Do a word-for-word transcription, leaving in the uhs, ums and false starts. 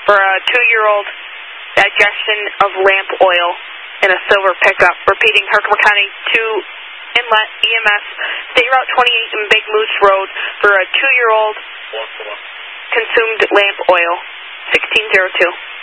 for a two-year-old digestion of lamp oil in a silver pickup. Repeating, Herkimer County two Inlet E M S, State Route twenty-eight and Big Moose Road for a two-year-old consumed lamp oil, sixteen oh two.